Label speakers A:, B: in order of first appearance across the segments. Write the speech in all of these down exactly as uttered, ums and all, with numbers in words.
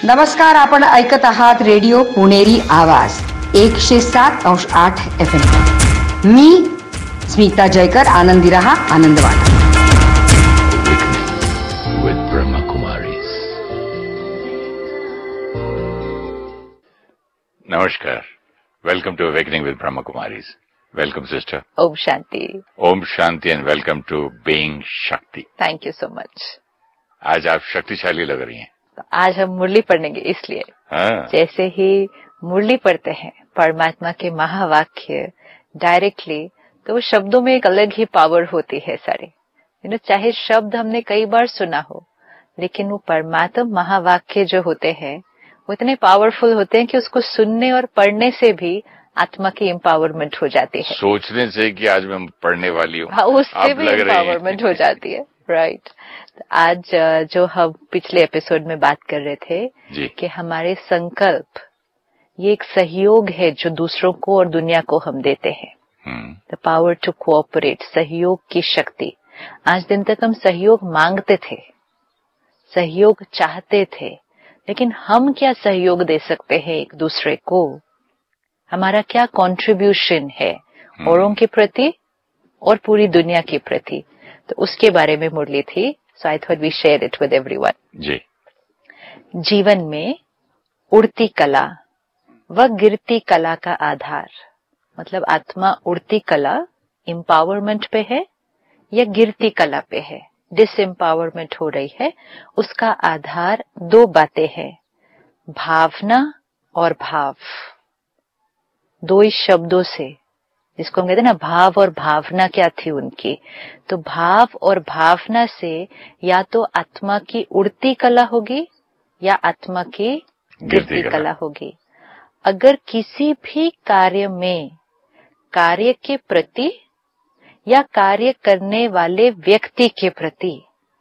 A: नमस्कार, आपण ऐकत आहात रेडिओ पुणेरी आवाज एकशे सात अंश आठ एफ एम. मी स्मिता जयकर. आनंदी रहा, आनंद वाटा.
B: With Brahma Kumaris. Namaskar. Welcome to Awakening with Brahma Kumaris. Welcome, sister.
C: Om Shanti.
B: Om Shanti and welcome to Being Shakti.
C: Thank you so much.
B: आज आप शक्तिशाली लग रही हैं.
C: तो आज हम मुरली पढ़ेंगे, इसलिए
B: हाँ.
C: जैसे ही मुरली पढ़ते हैं परमात्मा के महावाक्य डायरेक्टली, तो वो शब्दों में एक अलग ही पावर होती है सारे. यू नो, चाहे शब्द हमने कई बार सुना हो, लेकिन वो परमात्मा महावाक्य जो होते हैं वो इतने पावरफुल होते हैं कि उसको सुनने और पढ़ने से भी आत्मा की एम्पावरमेंट हो जाती है.
B: सोचने से कि आज मैं पढ़ने वाली हूँ,
C: हाँ, उससे भी एम्पावरमेंट हो जाती है. राइट. तो आज जो हम पिछले एपिसोड में बात कर रहे थे
B: जी.
C: कि हमारे संकल्प ये एक सहयोग है जो दूसरों को और दुनिया को हम देते हैं. द पावर टू कोऑपरेट, सहयोग की शक्ति. आज दिन तक हम सहयोग मांगते थे, सहयोग चाहते थे, लेकिन हम क्या सहयोग दे सकते हैं एक दूसरे को? हमारा क्या कंट्रीब्यूशन है औरों के प्रति और पूरी दुनिया के प्रति? तो उसके बारे में मुरली थी. सो I thought we share it with everyone.
B: जी.
C: जीवन में उड़ती कला व गिरती कला का आधार, मतलब आत्मा उड़ती कला एम्पावरमेंट पे है या गिरती कला पे है, डिसएम्पावरमेंट हो रही है, उसका आधार दो बातें हैं, भावना और भाव. दो ही शब्दों से, जिसको हम कहते हैं ना, भाव और भावना क्या थी उनकी. तो भाव और भावना से या तो आत्मा की उड़ती कला होगी या आत्मा की गिरती कला होगी. अगर किसी भी कार्य में कार्य के प्रति या कार्य करने वाले व्यक्ति के प्रति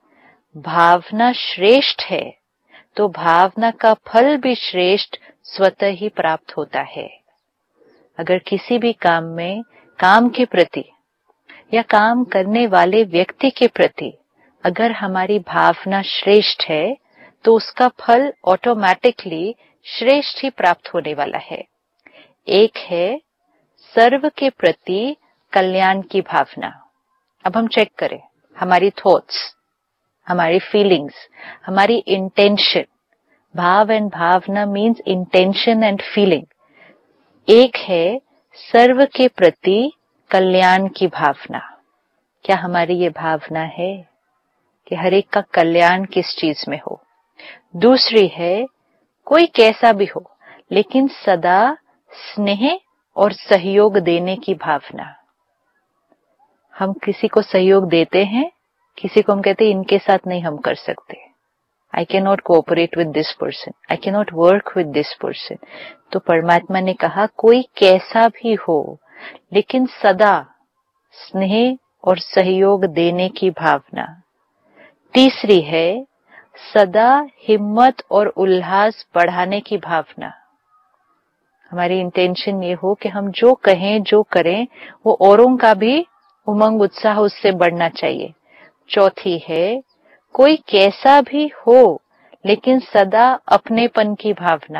C: भावना श्रेष्ठ है, तो भावना का फल भी श्रेष्ठ स्वतः ही प्राप्त होता है. अगर किसी भी काम में काम के प्रति या काम करने वाले व्यक्ति के प्रति अगर हमारी भावना श्रेष्ठ है, तो उसका फल ऑटोमेटिकली श्रेष्ठ ही प्राप्त होने वाला है. एक है सर्व के प्रति कल्याण की भावना. अब हम चेक करें हमारी थॉट्स, हमारी फीलिंग्स, हमारी इंटेंशन. भाव and Bhavna means intention and feeling. एक है सर्व के प्रति कल्याण की भावना. क्या हमारी ये भावना है कि हर एक का कल्याण किस चीज में हो? दूसरी है कोई कैसा भी हो, लेकिन सदा स्नेह और सहयोग देने की भावना. हम किसी को सहयोग देते हैं, किसी को हम कहते हैं इनके साथ नहीं हम कर सकते, I cannot cooperate with this person, I cannot work with this person. तो परमात्मा ने कहा कोई कैसा भी हो, लेकिन सदा स्नेह और सहयोग देने की भावना. तीसरी है सदा हिम्मत और उल्लास बढ़ाने की भावना. हमारी इंटेंशन ये हो कि हम जो कहें जो करें वो औरों का भी उमंग उत्साह उससे बढ़ना चाहिए. चौथी है कोई कैसा भी हो, लेकिन सदा अपनेपन की भावना,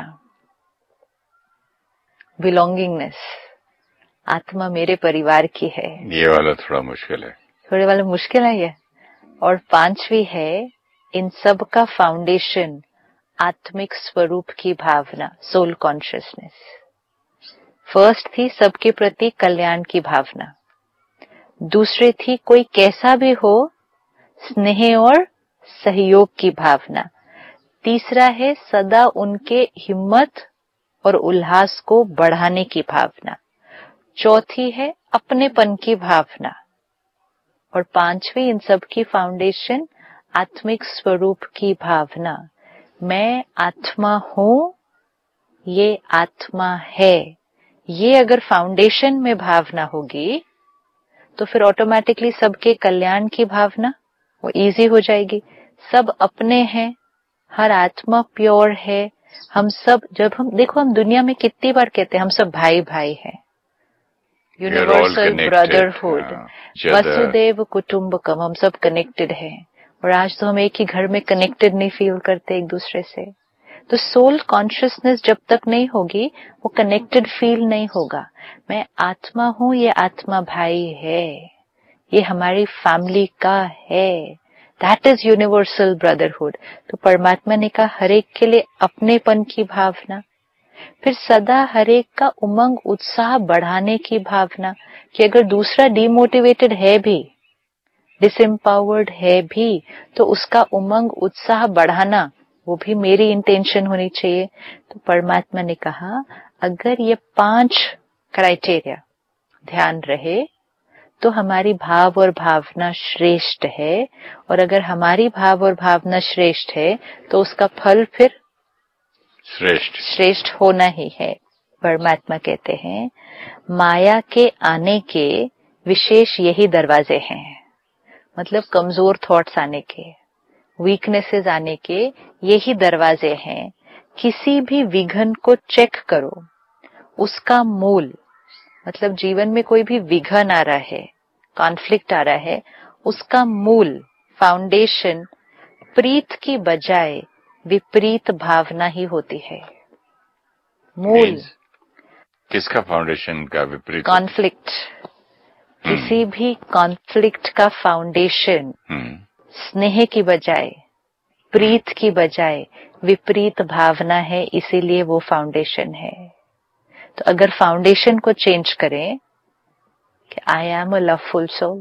C: बिलोंगिंगनेस. आत्मा मेरे परिवार की है.
B: ये वाला थोड़ा मुश्किल है.
C: थोड़े वाला मुश्किल है ये. और पांचवी है इन सब का फाउंडेशन आत्मिक स्वरूप की भावना, सोल कॉन्शियसनेस. फर्स्ट थी सबके प्रति कल्याण की भावना. दूसरी थी कोई कैसा भी हो, स्नेह और सहयोग की भावना. तीसरा है सदा उनके हिम्मत और उल्लास को बढ़ाने की भावना. चौथी है अपनेपन की भावना. और पांचवी इन सब की फाउंडेशन आत्मिक स्वरूप की भावना. मैं आत्मा हूं, ये आत्मा है. ये अगर फाउंडेशन में भावना होगी तो फिर ऑटोमेटिकली सबके कल्याण की भावना वो इजी हो जाएगी. सब अपने हैं, हर आत्मा प्योर है. हम सब, जब हम देखो, हम दुनिया में कितनी बार कहते हैं हम सब भाई भाई हैं, यूनिवर्सल ब्रदरहुड, वसुदेव कुटुंबकम, हम सब कनेक्टेड हैं. और आज तो हम एक ही घर में कनेक्टेड नहीं फील करते एक दूसरे से. तो सोल कॉन्शियसनेस जब तक नहीं होगी वो कनेक्टेड फील नहीं होगा। मैं आत्मा हूं, ये आत्मा भाई है, ये हमारी फैमिली का है, दैट इज यूनिवर्सल ब्रदरहुड। तो परमात्मा ने कहा हर एक के लिए अपनेपन की भावना, फिर सदा हर एक का उमंग उत्साह बढ़ाने की भावना कि अगर दूसरा डिमोटिवेटेड है भी, डिसएम्पावर्ड है भी, तो उसका उमंग उत्साह बढ़ाना वो भी मेरी इंटेंशन होनी चाहिए। तो परमात्मा ने कहा अगर ये पांच क्राइटेरिया ध्यान रहे तो हमारी भाव और भावना श्रेष्ठ है, और अगर हमारी भाव और भावना श्रेष्ठ है तो उसका फल फिर
B: श्रेष्ठ
C: श्रेष्ठ होना ही है। परमात्मा कहते हैं माया के आने के विशेष यही दरवाजे हैं, मतलब कमजोर थॉट्स आने के, वीकनेसेस आने के यही दरवाजे हैं। किसी भी विघन को चेक करो, उसका मूल, मतलब जीवन में कोई भी विघन आ रहा है, कॉन्फ्लिक्ट आ रहा है, उसका मूल फाउंडेशन प्रीत की बजाय विपरीत भावना ही होती है। मूल
B: किसका फाउंडेशन का विपरीत?
C: कॉन्फ्लिक्ट। किसी भी कॉन्फ्लिक्ट का फाउंडेशन स्नेह की बजाय, प्रीत की बजाय विपरीत भावना है, इसीलिए वो फाउंडेशन है। तो अगर फाउंडेशन को चेंज करें कि I am a loveful soul,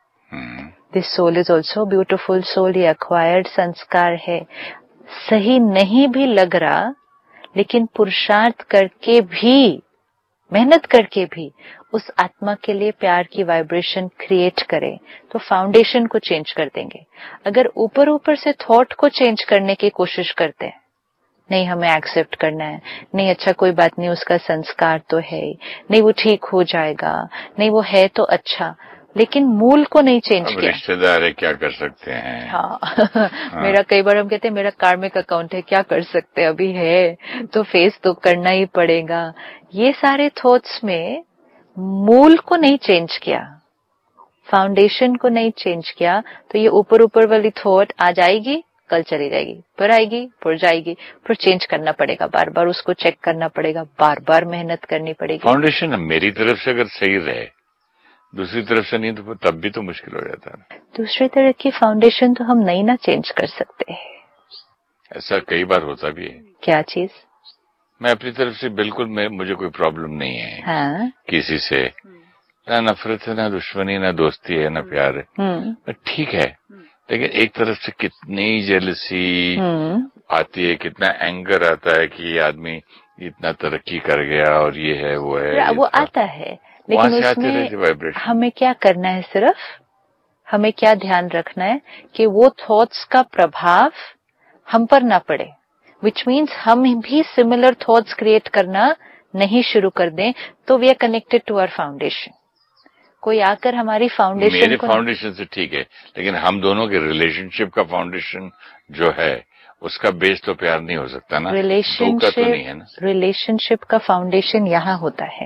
C: this soul is also beautiful soul, ये अक्वायर्ड संस्कार है, सही नहीं भी लग रहा लेकिन पुरुषार्थ करके भी, मेहनत करके भी उस आत्मा के लिए प्यार की वाइब्रेशन क्रिएट करें तो फाउंडेशन को चेंज कर देंगे। अगर ऊपर ऊपर से थॉट को चेंज करने की कोशिश करते हैं, नहीं हमें एक्सेप्ट करना है, नहीं अच्छा कोई बात नहीं, उसका संस्कार तो है, नहीं वो ठीक हो जाएगा, नहीं वो है तो अच्छा, लेकिन मूल को नहीं चेंज किया।
B: रिश्तेदार है, क्या कर सकते हैं।
C: हाँ, हाँ। मेरा कई बार हम कहते हैं मेरा कार्मिक अकाउंट है, क्या कर सकते हैं, अभी है तो फेस तो करना ही पड़ेगा। ये सारे थॉट्स में मूल को नहीं चेंज किया, फाउंडेशन को नहीं चेंज किया, तो ये ऊपर ऊपर वाली थॉट आ जाएगी, कल चली जाएगी, फिर आएगी, फिर जाएगी, फिर चेंज करना पड़ेगा, बार बार उसको चेक करना पड़ेगा, बार बार मेहनत करनी पड़ेगी।
B: फाउंडेशन मेरी तरफ से अगर सही रहे, दूसरी तरफ से नहीं तो तब भी तो मुश्किल हो जाता है।
C: दूसरी तरह की फाउंडेशन तो हम नहीं ना चेंज कर सकते।
B: ऐसा कई बार होता भी है।
C: क्या चीज?
B: मैं अपनी तरफ से बिल्कुल, मैं मुझे कोई प्रॉब्लम नहीं है।
C: हाँ? किसी
B: से ना नफरत है, ना दुश्मनी, ना दोस्ती है, ना प्यार है, ठीक है, लेकिन एक तरफ से कितनी जेलसी आती है, कितना एंगर आता है कि ये आदमी इतना तरक्की कर गया और ये है वो है,
C: वो आता है, लेकिन उसमें हमें क्या करना है, सिर्फ हमें क्या ध्यान रखना है कि वो थॉट्स का प्रभाव हम पर ना पड़े, विच मीन्स हम भी सिमिलर थॉट्स क्रिएट करना नहीं शुरू कर दें, तो we are connected to our foundation. कोई आकर हमारी फाउंडेशन
B: मेरे फाउंडेशन से ठीक है, लेकिन हम दोनों के रिलेशनशिप का फाउंडेशन जो है उसका बेस तो प्यार नहीं हो सकता ना,
C: रिलेशनशिप तो नहीं है ना। रिलेशनशिप का फाउंडेशन यहाँ होता है,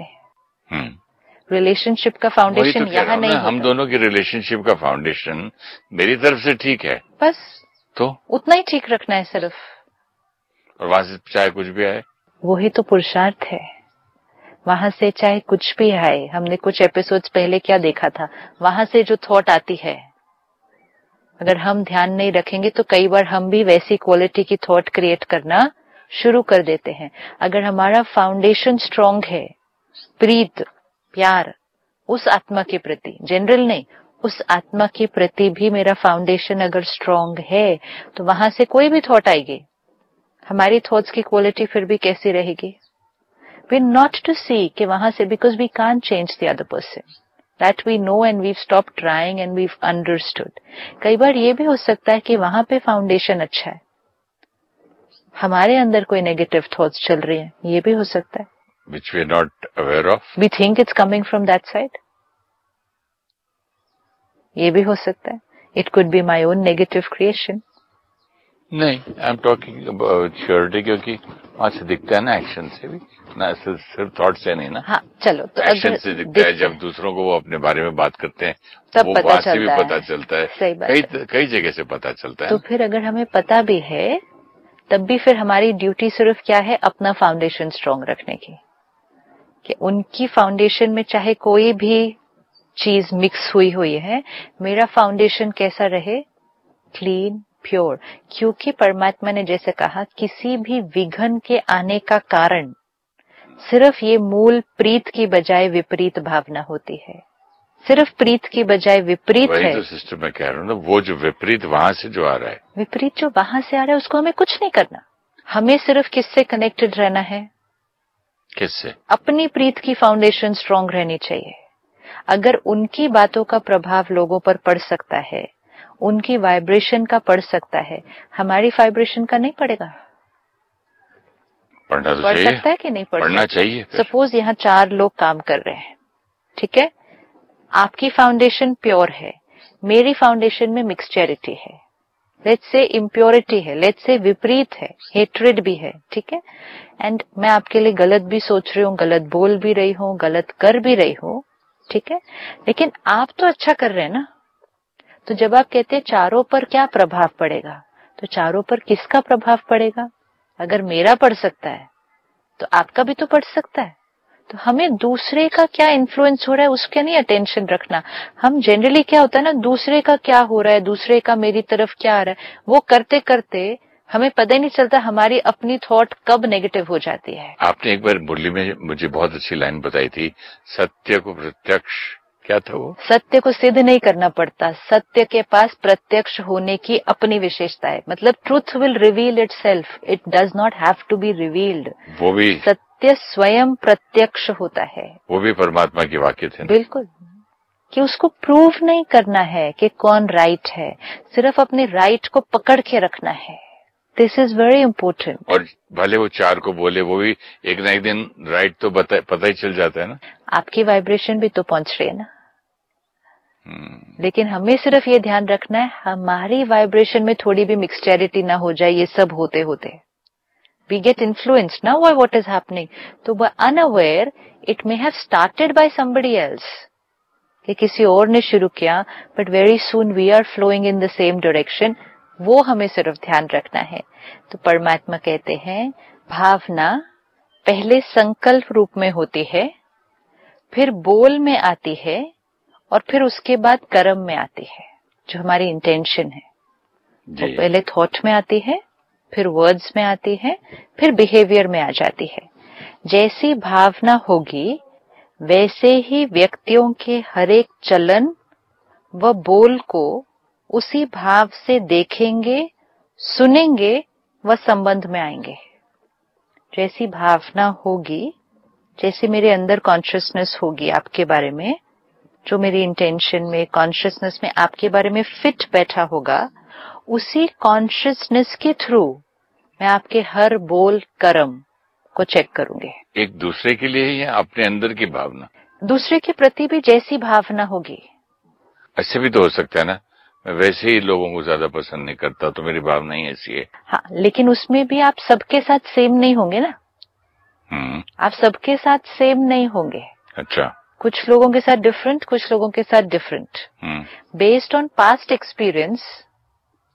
C: रिलेशनशिप का फाउंडेशन तो यहाँ नहीं होता।
B: हम दोनों की रिलेशनशिप का फाउंडेशन मेरी तरफ से ठीक है,
C: बस
B: तो
C: उतना ही ठीक रखना है सिर्फ,
B: और वहां से चाहे कुछ भी आए,
C: वही तो पुरुषार्थ है। वहां से चाहे कुछ भी आए, हमने कुछ एपिसोड्स पहले क्या देखा था, वहां से जो थॉट आती है, अगर हम ध्यान नहीं रखेंगे तो कई बार हम भी वैसी क्वालिटी की थॉट क्रिएट करना शुरू कर देते हैं। अगर हमारा फाउंडेशन स्ट्रांग है, प्रीत, प्यार उस आत्मा के प्रति, जनरल नहीं, उस आत्मा के प्रति भी मेरा फाउंडेशन अगर स्ट्रांग है, तो वहां से कोई भी थॉट आएगी, हमारी थॉट्स की क्वालिटी फिर भी कैसी रहेगी? वी नॉट टू सी कि वहां से, because we can't change the other person, that we know and we stop trying and we understood. कई बार ये भी हो सकता है कि वहां पे फाउंडेशन अच्छा है, हमारे अंदर कोई नेगेटिव थॉट्स चल रही हैं, ये भी हो सकता है,
B: which we are not aware of.
C: We think it's coming from that side. ये भी हो सकता है, it could be my own negative creation.
B: नहीं, I'm talking about surety, क्योंकि वहां से दिखता है ना, एक्शन से भी ना, सिर्फ थॉट से नहीं ना।
C: हाँ, चलो तो
B: एक्शन से दिखता है, जब दूसरों को वो अपने बारे में बात करते हैं तब वो पता बात से भी पता चलता है,
C: सही बात
B: कई कई जगह से पता चलता है।
C: तो फिर अगर हमें पता भी है तब भी फिर हमारी ड्यूटी सिर्फ क्या है, अपना फाउंडेशन स्ट्रांग रखने की, कि उनकी फाउंडेशन में चाहे कोई भी चीज मिक्स हुई हुई है, मेरा फाउंडेशन कैसा रहे, क्लीन, प्योर। क्योंकि परमात्मा ने जैसे कहा, किसी भी विघन के आने का कारण सिर्फ ये मूल प्रीत की बजाय विपरीत भावना होती है, सिर्फ प्रीत की बजाय विपरीत है।
B: वही तो सिस्टर मैं कह रहा हूँ ना, वो जो विपरीत वहां से जो आ रहा है,
C: विपरीत जो वहां से आ रहा है उसको हमें कुछ नहीं करना। हमें सिर्फ किससे कनेक्टेड रहना है,
B: किससे?
C: अपनी प्रीत की फाउंडेशन स्ट्रांग रहनी चाहिए। अगर उनकी बातों का प्रभाव लोगों पर पड़ सकता है, उनकी वाइब्रेशन का पड़ सकता है, हमारी वाइब्रेशन का नहीं पड़ेगा।
B: पढ़ना तो
C: पढ़
B: चाहिए,
C: सकता है कि नहीं पढ़
B: पढ़ना चाहिए।
C: सपोज यहाँ चार लोग काम कर रहे हैं, ठीक है, आपकी फाउंडेशन प्योर है, मेरी फाउंडेशन में मिक्सचरिटी है, लेट्स से इम्प्योरिटी है, लेट्स से विपरीत है, हेट्रेड भी है, ठीक है, एंड मैं आपके लिए गलत भी सोच रही हूँ, गलत बोल भी रही हूँ, गलत कर भी रही हूँ, ठीक है, लेकिन आप तो अच्छा कर रहे हैं ना। तो जब आप कहते हैं चारों पर क्या प्रभाव पड़ेगा, तो चारों पर किसका प्रभाव पड़ेगा? अगर मेरा पड़ सकता है तो आपका भी तो पड़ सकता है। तो हमें दूसरे का क्या इन्फ्लुएंस हो रहा है उसके नहीं अटेंशन रखना। हम जनरली क्या होता है ना, दूसरे का क्या हो रहा है, दूसरे का मेरी तरफ क्या आ रहा है, वो करते करते हमें पता ही नहीं चलता हमारी अपनी थॉट कब नेगेटिव हो जाती है।
B: आपने एक बार मुरली में मुझे बहुत अच्छी लाइन बताई थी, सत्य को प्रत्यक्ष, क्या था वो?
C: सत्य को सिद्ध नहीं करना पड़ता, सत्य के पास प्रत्यक्ष होने की अपनी विशेषता है। मतलब truth will reveal itself, it does not have to be revealed.
B: वो भी
C: सत्य स्वयं प्रत्यक्ष होता है।
B: वो भी परमात्मा के वाक्य थे।
C: बिल्कुल, कि उसको प्रूव नहीं करना है कि कौन राइट है, सिर्फ अपने राइट को पकड़ के रखना है। This is very important.
B: और भले वो चार को बोले, वो भी एक ना एक दिन राइट तो बता, पता ही चल जाता है ना। आपकी
C: वाइब्रेशन भी तो पहुंच रही है ना। लेकिन हमें सिर्फ ये ध्यान रखना है हमारी वाइब्रेशन में थोड़ी भी मिक्सचरिटी ना हो जाए। ये सब होते होते we get influenced now by what is happening, तो bye unaware it may have started by somebody else, कि किसी और ने शुरू किया, but very soon we are flowing in the same direction. वो हमें सिर्फ ध्यान रखना है। तो परमात्मा कहते हैं भावना पहले संकल्प रूप में होती है, फिर बोल में आती है, और फिर उसके बाद कर्म में आती है, जो हमारी इंटेंशन है। तो पहले थॉट में आती है, फिर वर्ड्स में आती है, फिर बिहेवियर में आ जाती है। जैसी भावना होगी वैसे ही व्यक्तियों के हर एक चलन व बोल को उसी भाव से देखेंगे, सुनेंगे व संबंध में आएंगे। जैसी भावना होगी, जैसे मेरे अंदर कॉन्शियसनेस होगी आपके बारे में, जो मेरी इंटेंशन में, कॉन्शियसनेस में आपके बारे में फिट बैठा होगा, उसी कॉन्शियसनेस के थ्रू मैं आपके हर बोल कर्म को चेक करूंगी।
B: एक दूसरे के लिए या अपने अंदर की भावना?
C: दूसरे के प्रति भी जैसी भावना होगी।
B: ऐसे भी तो हो सकता है ना, मैं वैसे ही लोगों को ज्यादा पसंद नहीं करता, तो मेरी भावना ही ऐसी है।
C: हाँ, लेकिन उसमें भी आप सबके साथ सेम नहीं होंगे ना।
B: हम्म
C: आप सबके साथ सेम नहीं होंगे।
B: अच्छा,
C: कुछ लोगों के साथ डिफरेंट, कुछ लोगों के साथ different. Based on past experience